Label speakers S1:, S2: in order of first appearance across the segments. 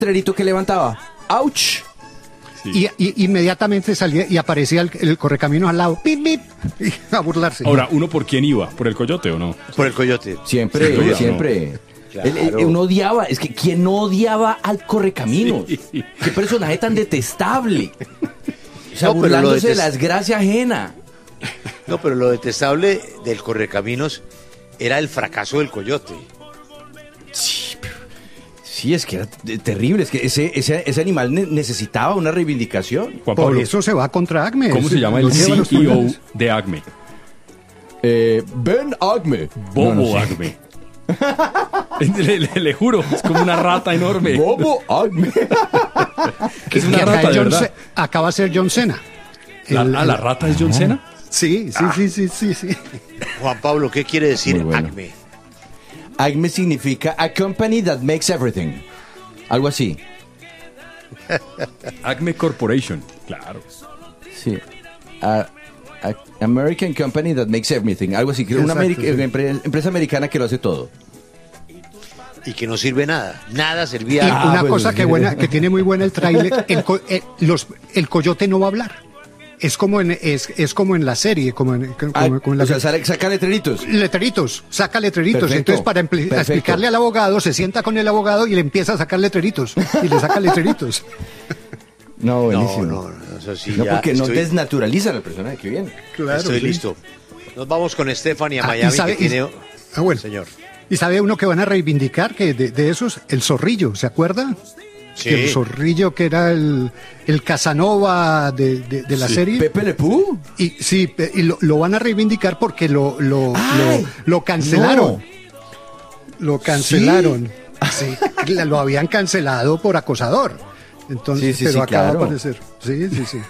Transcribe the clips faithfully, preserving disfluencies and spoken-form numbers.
S1: letrerito que levantaba. ¡Auch!
S2: Sí. Y, y inmediatamente salía y aparecía el, el correcaminos al lado, ¡pip, pip! Y a burlarse.
S3: Ahora, ¿uno por quién iba? ¿Por el coyote o no?
S4: Por el coyote.
S1: Siempre,
S3: Sí,
S1: siempre.
S4: No. Claro.
S1: Él, él, uno odiaba, es que ¿quién no odiaba al correcaminos? Sí. Qué personaje tan detestable. O sea, no, burlándose de la desgracia ajena.
S4: No, pero lo detestable del correcaminos era el fracaso del coyote.
S1: Sí, sí, es que era terrible, es que ese, ese, ese animal ne- necesitaba una reivindicación.
S2: Juan Pablo, por eso se va contra Acme.
S3: ¿Cómo se llama el C E O de Acme?
S1: Eh, Ben Acme.
S3: Bobo no, no sé. Acme. le, le, le juro, es como una rata enorme.
S1: Bobo Acme.
S3: Es una rata, de verdad.
S2: C- acaba de ser John Cena.
S3: ¿La,
S2: el,
S3: ¿A la rata es John Cena?
S2: Sí, sí, ah. sí, sí, sí, sí.
S4: Juan Pablo, ¿qué quiere decir bueno. Acme?
S1: Acme significa a company that makes everything. Algo así.
S3: Acme Corporation, claro.
S1: Sí. A, a American company that makes everything. Algo así. Exacto, una Ameri- sí. empre- empresa americana que lo hace todo.
S4: Y que no sirve nada. Nada servía.
S2: Y ah, una pues, cosa que buena, que tiene muy buena el tráiler, el, co- el, los, el coyote no va a hablar. Es como en es, es como en la serie, como en, como,
S1: ah,
S2: como en la
S1: o sea, saca, saca letreritos.
S2: Letreritos, saca letreritos.
S1: Perfecto,
S2: Entonces, para empl- explicarle al abogado, se sienta con el abogado y le empieza a sacar letreritos. Y le saca letreritos.
S1: No, buenísimo.
S4: No, no, no, eso sí
S1: no
S4: ya
S1: porque
S4: estoy...
S1: no desnaturalizan al personaje que viene.
S4: Claro, estoy sí. listo. Nos vamos con Stephanie a
S2: ah,
S4: Miami,
S2: sabe,
S4: que tiene...
S2: Ah, bueno.
S4: Señor.
S2: Y sabe uno que van a reivindicar, que de, de esos, el zorrillo, ¿se acuerda?
S4: Sí.
S2: Que el zorrillo que era el, el Casanova de, de, de la
S1: sí.
S2: serie.
S1: ¿Pepe Le Pew?
S2: Y sí, y lo, lo van a reivindicar porque lo, lo, lo, lo cancelaron. No. Lo cancelaron. ¿Sí? Sí, lo habían cancelado por acosador. Entonces, sí, sí, pero sí, acaba claro. de aparecer. Sí, sí, sí.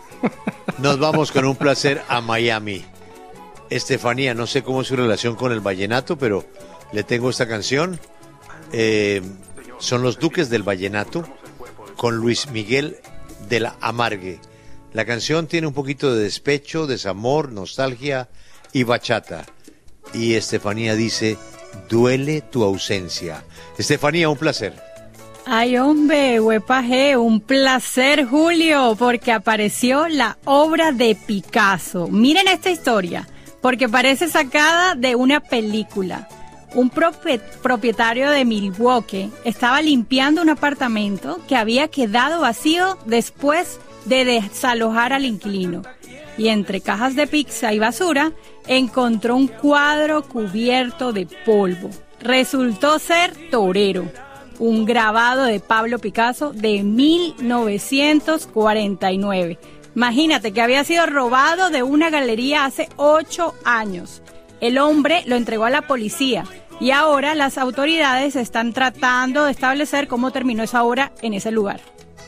S4: Nos vamos con un placer a Miami. Estefanía, no sé cómo es su relación con el vallenato, pero le tengo esta canción. Eh, son los Duques del Vallenato con Luis Miguel de la Amargue. La canción tiene un poquito de despecho, desamor, nostalgia y bachata. Y Estefanía dice, duele tu ausencia. Estefanía, un placer.
S5: Ay, hombre, huepaje, un placer, Julio, porque apareció la obra de Picasso. Miren esta historia, porque parece sacada de una película. Un propietario de Milwaukee estaba limpiando un apartamento que había quedado vacío después de desalojar al inquilino. Y entre cajas de pizza y basura encontró un cuadro cubierto de polvo. Resultó ser Torero, un grabado de Pablo Picasso de mil novecientos cuarenta y nueve. Imagínate que había sido robado de una galería hace ocho años. El hombre lo entregó a la policía y ahora las autoridades están tratando de establecer cómo terminó esa obra en ese lugar.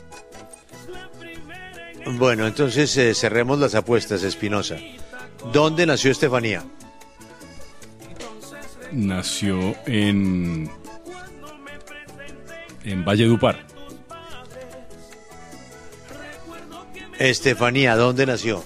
S4: Bueno, entonces eh, cerremos las apuestas, Espinosa. ¿Dónde nació Estefanía?
S3: Nació en... en Valledupar.
S4: Estefanía, ¿dónde nació?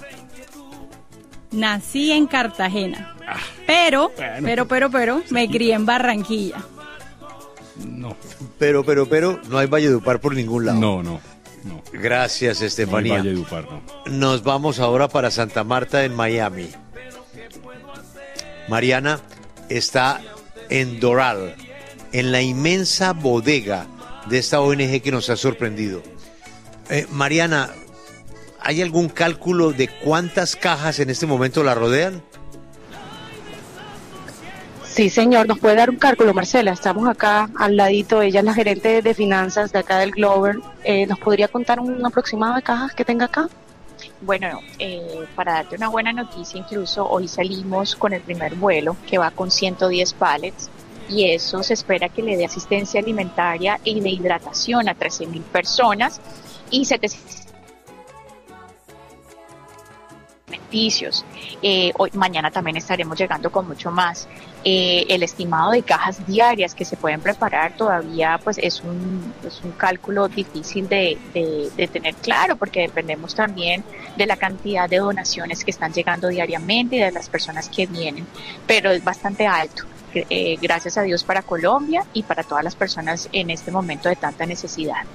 S5: Nací en Cartagena. Ah, pero, bueno. pero, pero, pero, me crié en Barranquilla.
S3: No.
S4: Pero, pero, pero, no hay Valledupar por ningún lado.
S3: No, no, no.
S4: Gracias, Estefanía.
S3: No hay Valledupar, no.
S4: Nos vamos ahora para Santa Marta, en Miami. Mariana está en Doral, en la inmensa bodega de esta O N G que nos ha sorprendido. Eh, Mariana, ¿hay algún cálculo de cuántas cajas en este momento la rodean?
S6: Sí, señor, nos puede dar un cálculo, Marcela. Estamos acá al ladito, ella es la gerente de finanzas de acá del Glover. Eh, ¿Nos podría contar un aproximado de cajas que tenga acá?
S7: Bueno, eh, para darte una buena noticia, incluso hoy salimos con el primer vuelo que va con ciento diez pallets y eso se espera que le dé asistencia alimentaria y de hidratación a trece mil personas y setecientos alimenticios. Eh, hoy, mañana también estaremos llegando con mucho más. Eh, el estimado de cajas diarias que se pueden preparar todavía pues es un, es un cálculo difícil de, de, de tener claro porque dependemos también de la cantidad de donaciones que están llegando diariamente y de las personas que vienen, pero es bastante alto. eh, gracias a Dios para Colombia y para todas las personas en este momento de tanta necesidad.